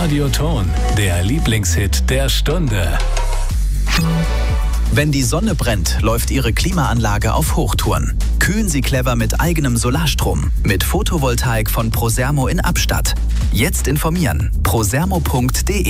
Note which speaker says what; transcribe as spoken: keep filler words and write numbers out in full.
Speaker 1: Radioton, der Lieblingshit der Stunde.
Speaker 2: Wenn die Sonne brennt, läuft Ihre Klimaanlage auf Hochtouren. Kühlen Sie clever mit eigenem Solarstrom. Mit Photovoltaik von Prosermo in Abstatt. Jetzt informieren. prosermo punkt de